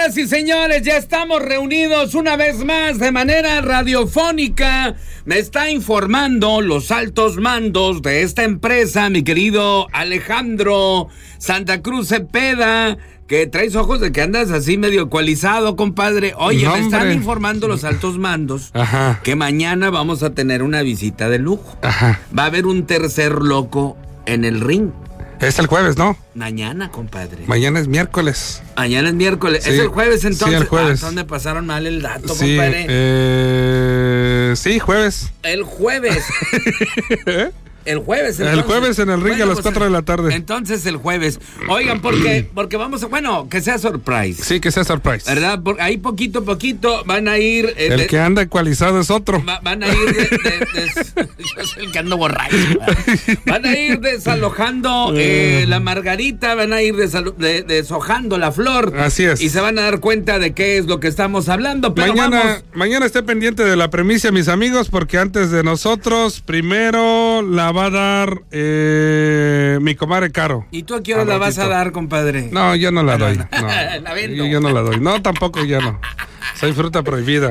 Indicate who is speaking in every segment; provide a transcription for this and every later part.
Speaker 1: Señoras y señores, ya estamos reunidos una vez más de manera radiofónica. Me está informando los altos mandos de esta empresa, mi querido Alejandro Santa Cruz Cepeda, que traes ojos de que andas así medio ecualizado, compadre. Oye, me están informando los altos mandos que mañana vamos a tener una visita de lujo. Va a haber un tercer loco en el ring.
Speaker 2: Es el jueves, ¿no?
Speaker 1: Mañana, compadre.
Speaker 2: Mañana es miércoles.
Speaker 1: Mañana es miércoles.
Speaker 2: Sí,
Speaker 1: ¿Es el jueves entonces?
Speaker 2: Sí, el jueves.
Speaker 1: ¿Dónde pasaron mal el dato,
Speaker 2: sí,
Speaker 1: compadre?
Speaker 2: Sí, jueves.
Speaker 1: El jueves. El jueves, entonces.
Speaker 2: El jueves en el ring a las 4 de la tarde.
Speaker 1: Entonces el jueves. Oigan, porque vamos a... Bueno, que sea surprise.
Speaker 2: Sí, que sea surprise.
Speaker 1: ¿Verdad? Porque ahí poquito a poquito van a ir...
Speaker 2: el que anda ecualizado es otro.
Speaker 1: Van a ir... yo soy el que ando borracho. Van a ir desalojando la margarita, van a ir deshojando la flor.
Speaker 2: Así es.
Speaker 1: Y se van a dar cuenta de qué es lo que estamos hablando. Pero
Speaker 2: mañana esté pendiente de la premisa, mis amigos, porque antes de nosotros, primero la va a dar mi comadre Caro.
Speaker 1: ¿Y tú a qué hora la vas a dar, compadre?
Speaker 2: No, yo no la doy. No.
Speaker 1: La vendo.
Speaker 2: Yo no la doy. No, tampoco ya no. Soy fruta prohibida.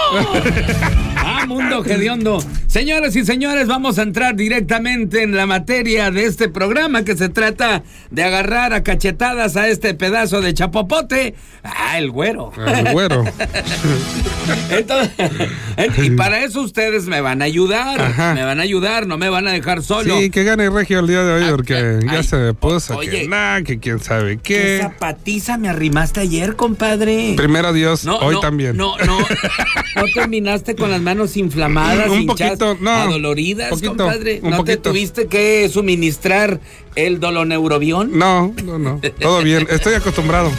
Speaker 1: Mundo hediondo. Señoras y señores, vamos a entrar directamente en la materia de este programa, que se trata de agarrar a cachetadas a este pedazo de chapopote. El güero.
Speaker 2: El güero.
Speaker 1: Entonces, y para eso ustedes me van a ayudar. Me van a ayudar, no me van a dejar solo.
Speaker 2: Sí, que gane Regio el día de hoy, porque ya se me puso que quién sabe qué.
Speaker 1: ¿Qué zapatiza me arrimaste ayer, compadre?
Speaker 2: Primero Dios, hoy también.
Speaker 1: No terminaste con las manos inflamadas,
Speaker 2: un
Speaker 1: hinchadas,
Speaker 2: poquito,
Speaker 1: adoloridas, compadre. ¿No te tuviste que suministrar el doloneurobión?
Speaker 2: No, todo bien, estoy acostumbrado.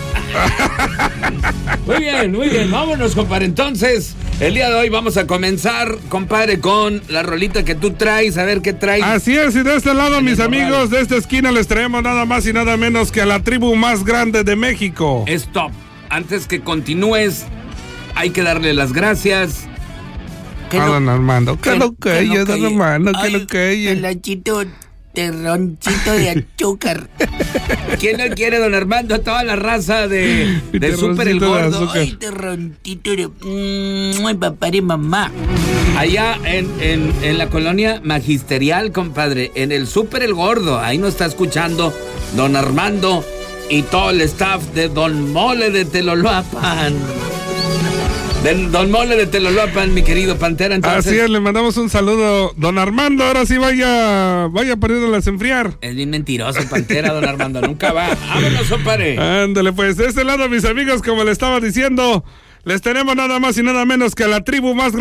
Speaker 1: Muy bien, vámonos, compadre. Entonces, el día de hoy vamos a comenzar, compadre, con la rolita que tú traes, a ver qué traes.
Speaker 2: Así es, y de este lado, mis amigos, de esta esquina les traemos nada más y nada menos que a la tribu más grande de México.
Speaker 1: Stop, antes que continúes, hay que darle las gracias
Speaker 2: don Armando, que lo que ella, don Armando, que lo que ella.
Speaker 1: El anchito terroncito de azúcar. ¿Quién no quiere, don Armando? Toda la raza de Súper el Gordo. Ay, terroncito de papá y mamá. Allá en la colonia magisterial, compadre, en el Súper el Gordo, ahí nos está escuchando don Armando y todo el staff de Don Mole de Teloloapan. Don Mole de Teloloapan, mi querido Pantera. Entonces,
Speaker 2: así es, le mandamos un saludo, don Armando. Ahora sí vaya poniéndolas a enfriar.
Speaker 1: Es bien mentiroso, Pantera, don Armando. Nunca va. Vámonos, compadre.
Speaker 2: Ándale, pues, de este lado, mis amigos, como le estaba diciendo, les tenemos nada más y nada menos que a la tribu más grande